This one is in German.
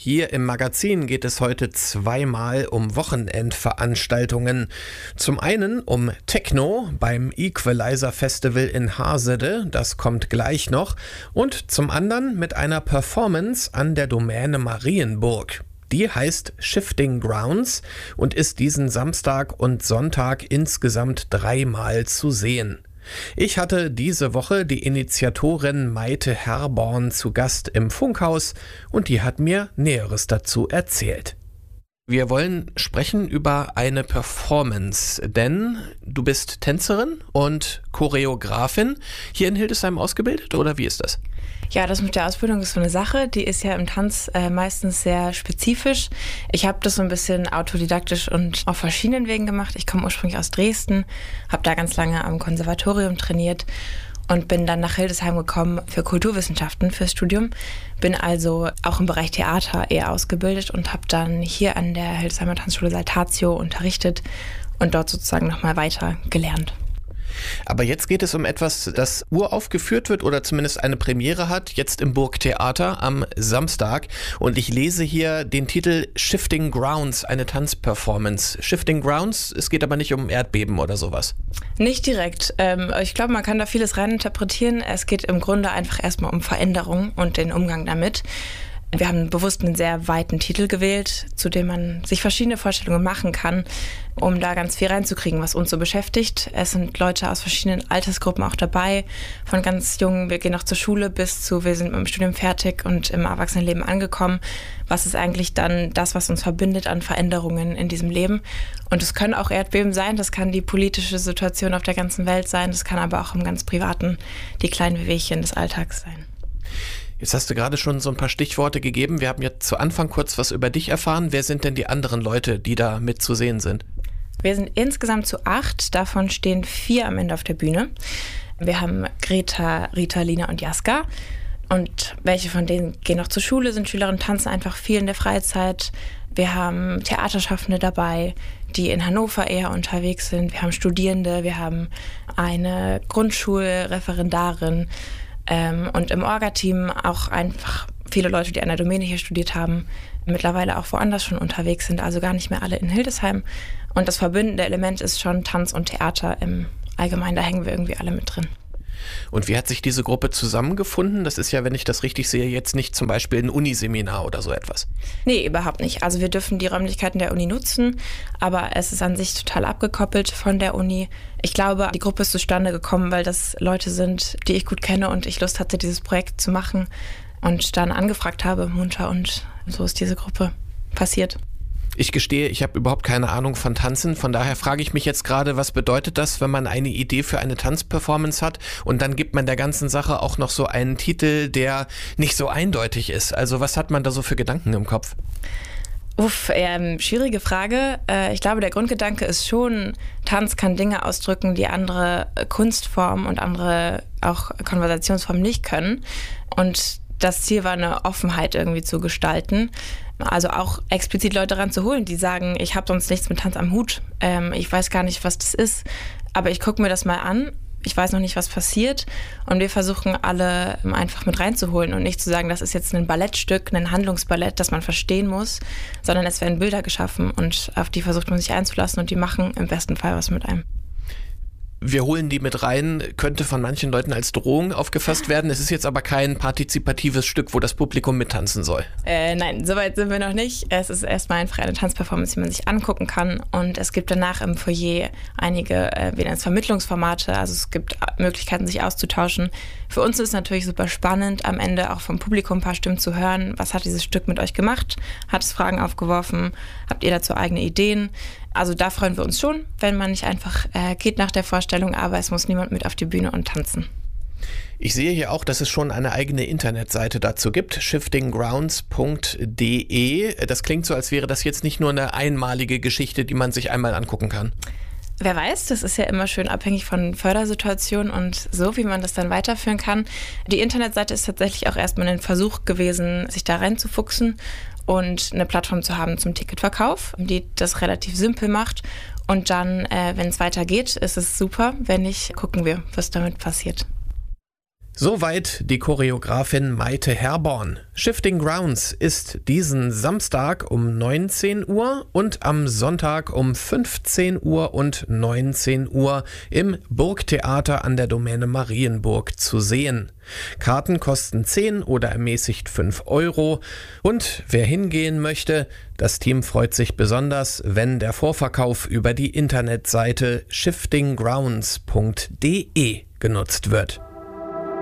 Hier im Magazin geht es heute zweimal um Wochenendveranstaltungen. Zum einen um Techno beim Equalizer Festival in Hasede, das kommt gleich noch, und zum anderen mit einer Performance an der Domäne Marienburg. Die heißt Shifting Grounds und ist diesen Samstag und Sonntag insgesamt 3-mal zu sehen. Ich hatte diese Woche die Initiatorin Maite Herborn zu Gast im Funkhaus und die hat mir Näheres dazu erzählt. Wir wollen sprechen über eine Performance, denn du bist Tänzerin und Choreografin hier in Hildesheim ausgebildet, oder wie ist das? Ja, das mit der Ausbildung ist so eine Sache, die ist ja im Tanz meistens sehr spezifisch. Ich habe das so ein bisschen autodidaktisch und auf verschiedenen Wegen gemacht. Ich komme ursprünglich aus Dresden, habe da ganz lange am Konservatorium trainiert und bin dann nach Hildesheim gekommen für Kulturwissenschaften, fürs Studium. Bin also auch im Bereich Theater eher ausgebildet und habe dann hier an der Hildesheimer Tanzschule Saltatio unterrichtet und dort sozusagen nochmal weiter gelernt. Aber jetzt geht es um etwas, das uraufgeführt wird oder zumindest eine Premiere hat, jetzt im Burgtheater am Samstag. Und ich lese hier den Titel Shifting Grounds, eine Tanzperformance. Shifting Grounds, es geht aber nicht um Erdbeben oder sowas. Nicht direkt. Ich glaube, man kann da vieles reininterpretieren. Es geht im Grunde einfach erstmal um Veränderung und den Umgang damit. Wir haben bewusst einen sehr weiten Titel gewählt, zu dem man sich verschiedene Vorstellungen machen kann, um da ganz viel reinzukriegen, was uns so beschäftigt. Es sind Leute aus verschiedenen Altersgruppen auch dabei, von ganz jungen, wir gehen noch zur Schule, bis zu, wir sind mit dem Studium fertig und im Erwachsenenleben angekommen. Was ist eigentlich dann das, was uns verbindet an Veränderungen in diesem Leben? Und es können auch Erdbeben sein, das kann die politische Situation auf der ganzen Welt sein, das kann aber auch im ganz Privaten die kleinen Wehwehchen des Alltags sein. Jetzt hast du gerade schon so ein paar Stichworte gegeben. Wir haben jetzt zu Anfang kurz was über dich erfahren. Wer sind denn die anderen Leute, die da mit zu sehen sind? Wir sind insgesamt zu 8, davon stehen 4 am Ende auf der Bühne. Wir haben Greta, Rita, Lina und Jaska. Und welche von denen gehen noch zur Schule, sind Schülerinnen, tanzen einfach viel in der Freizeit. Wir haben Theaterschaffende dabei, die in Hannover eher unterwegs sind. Wir haben Studierende, wir haben eine Grundschulreferendarin. Und im Orga-Team auch einfach viele Leute, die an der Domäne hier studiert haben, mittlerweile auch woanders schon unterwegs sind, also gar nicht mehr alle in Hildesheim. Und das verbindende Element ist schon Tanz und Theater im Allgemeinen, da hängen wir irgendwie alle mit drin. Und wie hat sich diese Gruppe zusammengefunden? Das ist ja, wenn ich das richtig sehe, jetzt nicht zum Beispiel ein Uniseminar oder so etwas. Nee, überhaupt nicht. Also wir dürfen die Räumlichkeiten der Uni nutzen, aber es ist an sich total abgekoppelt von der Uni. Ich glaube, die Gruppe ist zustande gekommen, weil das Leute sind, die ich gut kenne und ich Lust hatte, dieses Projekt zu machen und dann angefragt habe, munter, und so ist diese Gruppe passiert. Ich gestehe, ich habe überhaupt keine Ahnung von Tanzen, von daher frage ich mich jetzt gerade, was bedeutet das, wenn man eine Idee für eine Tanzperformance hat und dann gibt man der ganzen Sache auch noch so einen Titel, der nicht so eindeutig ist. Also was hat man da so für Gedanken im Kopf? Schwierige Frage. Ich glaube, der Grundgedanke ist schon, Tanz kann Dinge ausdrücken, die andere Kunstformen und andere auch Konversationsformen nicht können. Und das Ziel war, eine Offenheit irgendwie zu gestalten. Also auch explizit Leute ranzuholen, die sagen, ich habe sonst nichts mit Tanz am Hut. Ich weiß gar nicht, was das ist, aber ich gucke mir das mal an. Ich weiß noch nicht, was passiert. Und wir versuchen alle einfach mit reinzuholen und nicht zu sagen, das ist jetzt ein Ballettstück, ein Handlungsballett, das man verstehen muss, sondern es werden Bilder geschaffen und auf die versucht man sich einzulassen und die machen im besten Fall was mit einem. Wir holen die mit rein, könnte von manchen Leuten als Drohung aufgefasst werden. Es ist jetzt aber kein partizipatives Stück, wo das Publikum mittanzen soll. Nein, soweit sind wir noch nicht. Es ist erstmal einfach eine Tanzperformance, die man sich angucken kann. Und es gibt danach im Foyer einige, wir nennen es Vermittlungsformate. Also es gibt Möglichkeiten, sich auszutauschen. Für uns ist es natürlich super spannend, am Ende auch vom Publikum ein paar Stimmen zu hören. Was hat dieses Stück mit euch gemacht? Hat es Fragen aufgeworfen? Habt ihr dazu eigene Ideen? Also da freuen wir uns schon, wenn man nicht einfach geht nach der Vorstellung, aber es muss niemand mit auf die Bühne und tanzen. Ich sehe hier auch, dass es schon eine eigene Internetseite dazu gibt, shiftinggrounds.de. Das klingt so, als wäre das jetzt nicht nur eine einmalige Geschichte, die man sich einmal angucken kann. Wer weiß, das ist ja immer schön abhängig von Fördersituationen und so, wie man das dann weiterführen kann. Die Internetseite ist tatsächlich auch erstmal ein Versuch gewesen, sich da reinzufuchsen und eine Plattform zu haben zum Ticketverkauf, die das relativ simpel macht. Und dann, wenn es weitergeht, ist es super. Wenn nicht, gucken wir, was damit passiert. Soweit die Choreografin Maite Herborn. Shifting Grounds ist diesen Samstag um 19 Uhr und am Sonntag um 15 Uhr und 19 Uhr im Burgtheater an der Domäne Marienburg zu sehen. Karten kosten 10 oder ermäßigt 5 Euro. Und wer hingehen möchte, das Team freut sich besonders, wenn der Vorverkauf über die Internetseite shiftinggrounds.de genutzt wird.